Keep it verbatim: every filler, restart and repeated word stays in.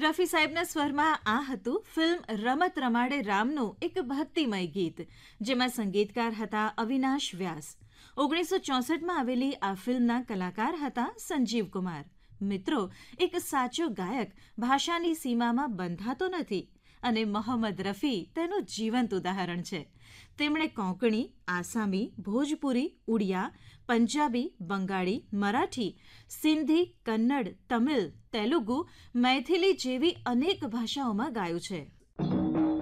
રફી સાહેબના સ્વરમાં આ હતું ફિલ્મ રમત રમાડે રામનું એક ભક્તિમય ગીત, જેમાં સંગીતકાર હતા અવિનાશ વ્યાસ. ઓગણીસો ચોસઠમાં આવેલી આ ફિલ્મના કલાકાર હતા સંજીવ કુમાર. મિત્રો, એક સાચો ગાયક ભાષાની સીમામાં બંધાતો નથી અને મોહમ્મદ રફી તેનું જીવંત ઉદાહરણ છે. તેમણે કોંકણી, આસામી, ભોજપુરી, ઉડિયા, પંજાબી, બંગાળી, મરાઠી, સિંધી, કન્નડ, તમિલ, તેલુગુ, મૈથિલી જેવી અનેક ભાષાઓમાં ગાયું છે.